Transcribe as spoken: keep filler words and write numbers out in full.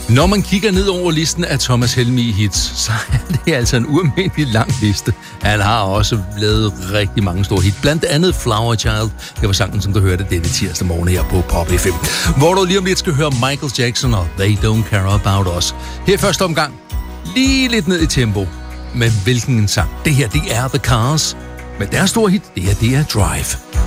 Når man kigger ned over listen af Thomas Helmig hits, så er det altså en ualmindelig lang liste. Han har også lavet rigtig mange store hits, blandt andet Flower Child. Det var sangen, som du hørte denne tirsdag morgen her på Pop F M. Hvor du lige om lidt skal høre Michael Jackson og They Don't Care About Us. Her første omgang, lige lidt ned i tempo. Men hvilken sang? Det her, det er The Cars. Men deres store hit, det her, det er Drive.